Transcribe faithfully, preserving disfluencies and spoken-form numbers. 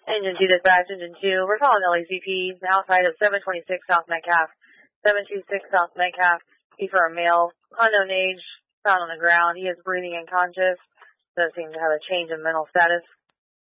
Engine two dispatch, engine two. We're calling L A C P outside of seven twenty-six South Metcalf. seven two six South Metcalf. He's for a male, unknown age, found on the ground. He is breathing and conscious. Doesn't seem to have a change in mental status.